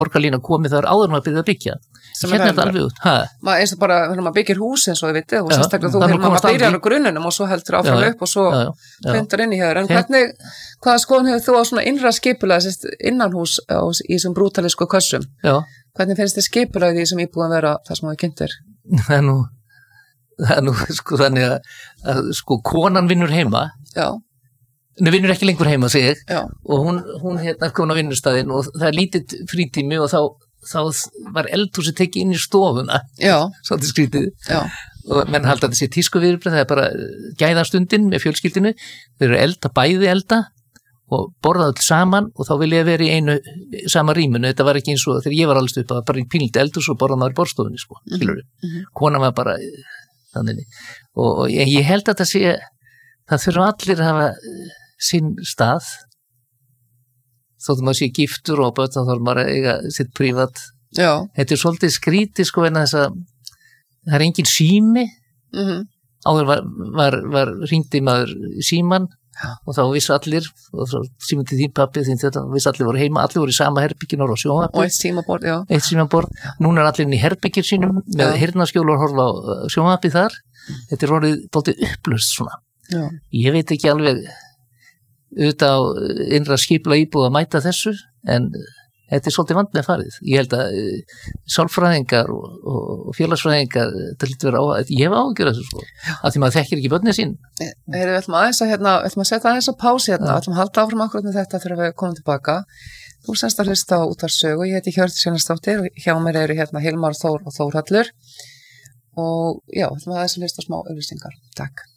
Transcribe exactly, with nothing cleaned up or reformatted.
borgarlína komið þar áður maður byrja að byggja hérna er þetta alveg út Ma, eins og bara, þegar maður byggir hús eins og við vitið og sérstaklega þú hefur maður byrjar á grunnunum og svo heldur áfram upp og svo hlindur inn í hér en hvernig, hvaða skoðun hefur þú á svona innra skipulega innanhús á, í þessum brútalísku kössum já. Hvernig finnst þið skipulega því sem íbúðan vera það sem það kynntir? Það er nú, það er nú sko þannig að, að sko konan vinnur heima já Hún vinnur ekki lengur heima sig Já. og hún, hún hérna kom á vinnustæðin og það er lítið frítími og þá, þá var eldhúsi tekið inn í stofuna svolítið skrítið Já. og menn halda þessi tískuviðbrigði, það er bara gæðastundin með fjölskyldinu, þeir eru elda, bæði elda og borða öll saman og þá vil ég vera í einu sama rýmunu, þetta var ekki eins og þegar ég var alls upp að bara í pínlítið eldhús og borða maður í borðstofunni sko, mm -hmm. skilur mm-hmm. konan var bara þannig og, og ég, ég held að það sé það þurfa allir að hafa sinn stað þóttum að sé giftur og börn þá þarf maður að eiga sitt prívat Já. Þetta er svolítið skrítið sko en þess að það er engin sími mm-hmm. áður var, var, var ringdi maður síman Já. og þá vissi allir og þá símum til þín pappi þín þetta vissi allir voru heima, allir voru í sama herbyggin og sjónvarpi og eitt símaborð, já eitt símaborð, núna er allir inn í herbyggir sínum með heyrnarskjólu og horfa á sjónvarpi þar þetta er orðið dálítið upplust svona Já. Ég veit ekki alveg auðvitað á innra skipla íbúð að mæta þessu en þetta er svolítið vand með farið. Ég held að sálfræðingar og, og félagsfræðingar þetta lítur vera á að ég hef ágjörð þessu sko af því maður þekkir ekki börnið sín. Við ætlum aðeins að hérna, við ætlum að setja aðeins á pási hérna, við ætlum að halda áfram akkurat með þetta þegar við komum tilbaka. Þú semst að hlusta á Útvarpssögu, ég heiti Hjördís Jónasdóttir og hjá mér eru hérna Hilmar Þór og Þórhallur og já, við ætlum aðeins að hlusta á smá auglýsingar. Takk.